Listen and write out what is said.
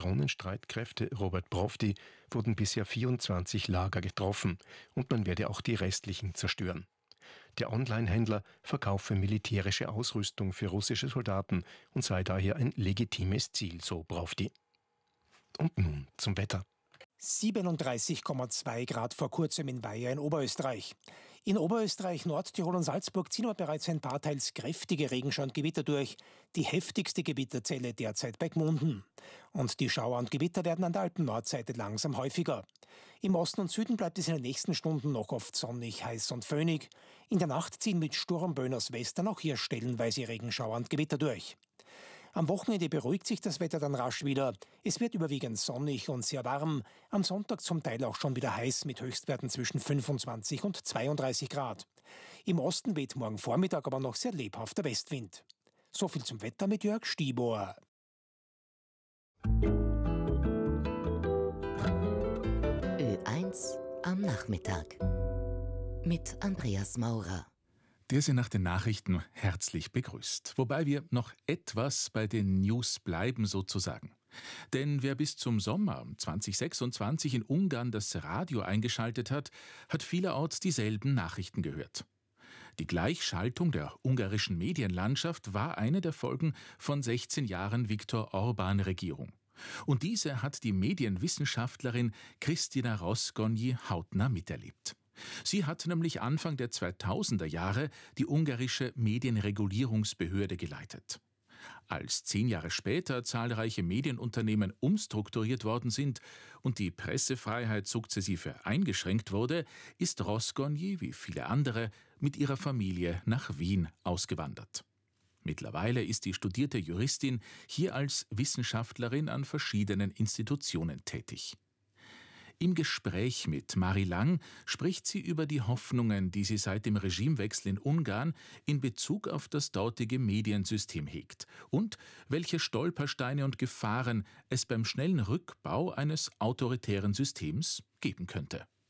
Drohnenstreitkräfte Robert Brovdi wurden bisher 24 Lager getroffen und man werde auch die restlichen zerstören. Der Online-Händler verkaufe militärische Ausrüstung für russische Soldaten und sei daher ein legitimes Ziel, so Brovdi. Und nun zum Wetter. 37,2 Grad vor kurzem in Weiher in Oberösterreich. In Oberösterreich, Nordtirol und Salzburg ziehen aber bereits ein paar teils kräftige Regenschauer und Gewitter durch. Die heftigste Gewitterzelle derzeit bei Gmunden. Und die Schauer und Gewitter werden an der Alpen-Nordseite langsam häufiger. Im Osten und Süden bleibt es in den nächsten Stunden noch oft sonnig, heiß und föhnig. In der Nacht ziehen mit Sturmböen aus Westen auch hier stellenweise Regenschauer und Gewitter durch. Am Wochenende beruhigt sich das Wetter dann rasch wieder. Es wird überwiegend sonnig und sehr warm. Am Sonntag zum Teil auch schon wieder heiß mit Höchstwerten zwischen 25 und 32 Grad. Im Osten weht morgen Vormittag aber noch sehr lebhafter Westwind. So viel zum Wetter mit Jörg Stibor. Ö1 am Nachmittag mit Andreas Maurer. Der Sie nach den Nachrichten herzlich begrüßt. Wobei wir noch etwas bei den News bleiben sozusagen. Denn wer bis zum Sommer 2026 in Ungarn das Radio eingeschaltet hat, hat vielerorts dieselben Nachrichten gehört. Die Gleichschaltung der ungarischen Medienlandschaft war eine der Folgen von 16 Jahren Viktor-Orban-Regierung. Und diese hat die Medienwissenschaftlerin Kristina Rozgonyi hautnah miterlebt. Sie hat nämlich Anfang der 2000er Jahre die ungarische Medienregulierungsbehörde geleitet. Als 10 Jahre später zahlreiche Medienunternehmen umstrukturiert worden sind und die Pressefreiheit sukzessive eingeschränkt wurde, ist Rozgonyi, wie viele andere, mit ihrer Familie nach Wien ausgewandert. Mittlerweile ist die studierte Juristin hier als Wissenschaftlerin an verschiedenen Institutionen tätig. Im Gespräch mit Marie Lang spricht sie über die Hoffnungen, die sie seit dem Regimewechsel in Ungarn in Bezug auf das dortige Mediensystem hegt und welche Stolpersteine und Gefahren es beim schnellen Rückbau eines autoritären Systems geben könnte.